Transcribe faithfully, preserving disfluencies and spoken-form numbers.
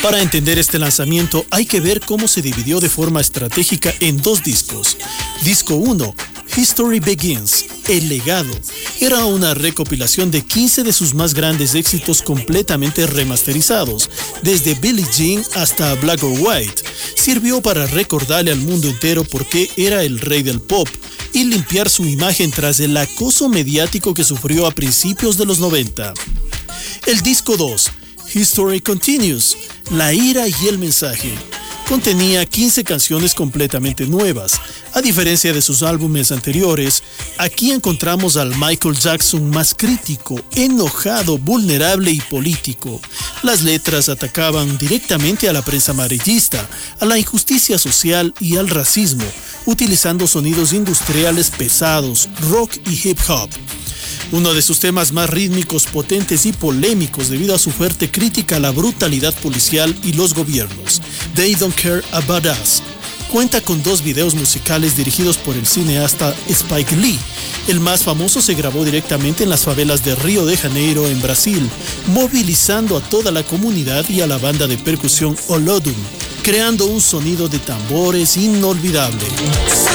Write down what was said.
Para entender este lanzamiento hay que ver cómo se dividió de forma estratégica en dos discos. Disco uno, History Begins, El Legado, era una recopilación de quince de sus más grandes éxitos completamente remasterizados, desde Billie Jean hasta Black or White. Sirvió para recordarle al mundo entero por qué era el rey del pop y limpiar su imagen tras el acoso mediático que sufrió a principios de los noventa. El disco dos, History Continues, La ira y el mensaje, contenía quince canciones completamente nuevas. A diferencia de sus álbumes anteriores, aquí encontramos al Michael Jackson más crítico, enojado, vulnerable y político. Las letras atacaban directamente a la prensa amarillista, a la injusticia social y al racismo, utilizando sonidos industriales pesados, rock y hip hop. Uno de sus temas más rítmicos, potentes y polémicos debido a su fuerte crítica a la brutalidad policial y los gobiernos, They Don't Care About Us, cuenta con dos videos musicales dirigidos por el cineasta Spike Lee. El más famoso se grabó directamente en las favelas de Río de Janeiro, en Brasil, movilizando a toda la comunidad y a la banda de percusión Olodum, creando un sonido de tambores inolvidable.